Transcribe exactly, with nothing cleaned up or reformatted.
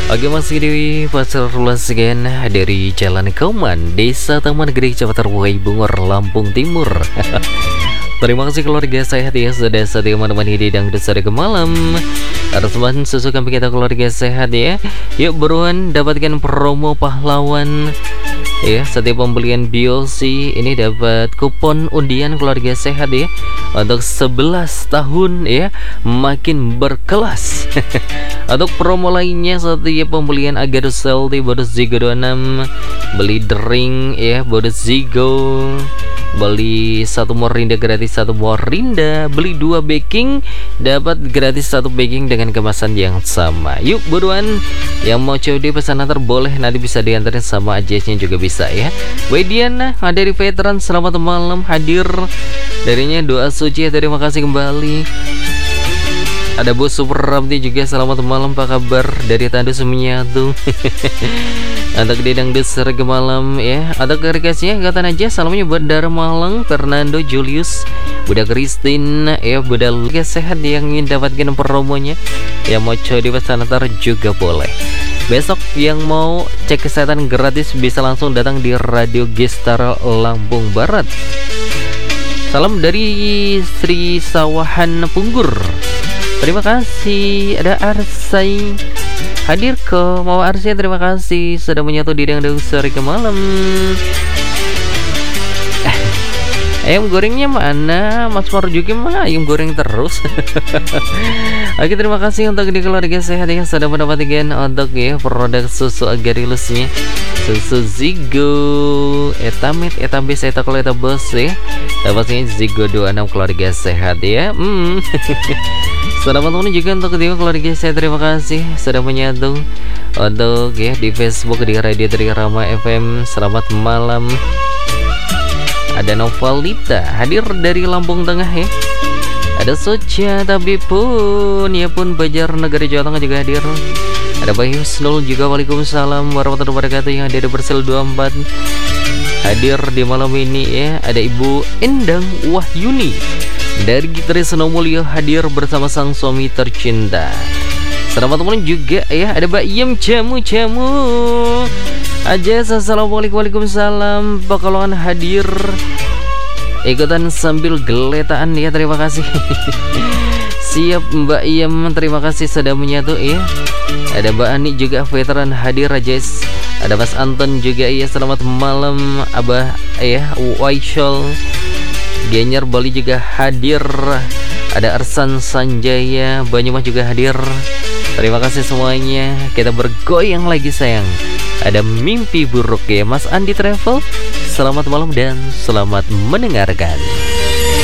Oke, masih di Pasar Luasgen dari Jalan Kauman, Desa Taman Gede, Kecamatan Wai Bungor, Lampung Timur. Terima kasih keluarga sehat ya, sudah setia menemani di Dangdut Sore ke malam. Harus teman susu kami kita keluarga sehat ya. Yuk buruan dapatkan promo pahlawan ya, setiap pembelian B O C ini dapat kupon undian keluarga sehat ya, untuk sebelas tahun ya, makin berkelas. Untuk promo lainnya, setiap pembelian Agadus Selti bonus Zigo dua puluh enam, beli drink ya bonus Zigo, beli satu Morinda gratis satu Morinda, beli dua baking dapat gratis satu baking dengan kemasan yang sama. Yuk buruan, yang mau C O D pesan antar boleh, nanti bisa diantarin sama ajesnya juga bisa ya. Wediana dari veteran, selamat malam hadir darinya doa suci ya, terima kasih kembali. Ada Bos Super Ramti juga, selamat malam, apa kabar dari Tandu Semenyatu. Untuk di Dangdut Sore ke malam ya, ada requestnya kata aja, salamnya buat Dara Malang, Fernando Julius, Bunda Christine ya, Bunda Luka sehat yang ingin dapatkan promonya, yang mau coba di pesan antar juga boleh. Besok yang mau cek kesehatan gratis bisa langsung datang di Radio Gestar Lampung Barat. Salam dari Sri Sawahan Punggur. Terima kasih. Ada Arsai hadir ke mau Arsai, terima kasih sudah menyatu di Dangdut Sore ke malam. Ayam gorengnya mana? Mas Marjuki mah ayam goreng terus. Oke, terima kasih untuk di keluarga sehat yang sudah mendapatkan untuk ya produk susu Agarilusnya, susu Zigo Etamit, Etabis, Eta kalau Eta Bos ya, dapatnya Zigo dua puluh enam keluarga sehat ya. Hmm. Selamat malam juga untuk kedua keluarga saya, terima kasih sudah menyatu untuk ya di Facebook di Radio Trirama F M. Selamat malam. Ada Novalita hadir dari Lampung Tengah ya. Ada Socia tapi pun ya pun Bajar Negara Jawa Tengah juga hadir. Ada Bayu Husnul juga, waalaikumsalam warahmatullahi wabarakatuh, yang ada di Persel dua puluh empat hadir di malam ini ya. Ada Ibu Endang Wahyuni dari Gitaris Mulyo hadir bersama sang suami tercinta. Selamat malam juga ya. Ada Mbak Yem Jamu-Jamu aja, assalamualaikum, waalaikumsalam, Pekalongan hadir ikutan sambil geletaan ya, terima kasih. Siap Mbak Yem, terima kasih sudah menyatu ya. Ada Mbak Ani juga veteran hadir Rajes. Ada Mas Anton juga ya, selamat malam Abah ya. Waishol Genyer Bali juga hadir. Ada Arsan Sanjaya Banyumas juga hadir. Terima kasih semuanya. Kita bergoyang lagi sayang. Ada Mimpi Buruk ya, Mas Andi Travel. Selamat malam dan selamat mendengarkan.